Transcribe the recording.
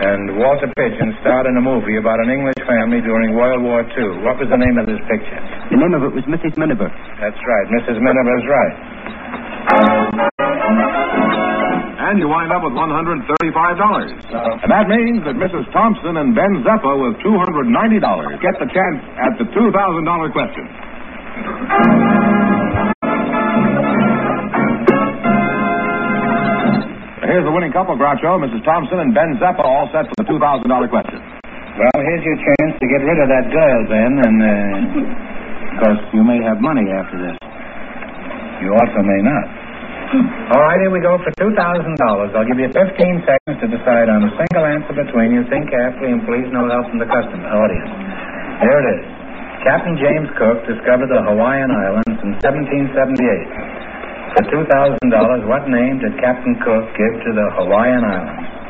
And Walter Pidgeon starred in a movie about an English family during World War II. What was the name of this picture? The name of it was Mrs. Miniver. That's right. Mrs. Miniver's right. And you wind up with $135. And that means that Mrs. Thompson and Ben Zeppa with $290 get the chance at the $2,000 question. Here's the winning couple, Groucho. Mrs. Thompson and Ben Zeppa all set for the $2,000 question. Well, here's your chance to get rid of that girl, Ben, and, of course, you may have money after this. You also may not. All right, here we go for $2,000. I'll give you 15 seconds to decide on a single answer between you. Think carefully, and please no help from the audience. There it is. Captain James Cook discovered the Hawaiian Islands in 1778. For $2,000, what name did Captain Cook give to the Hawaiian Islands?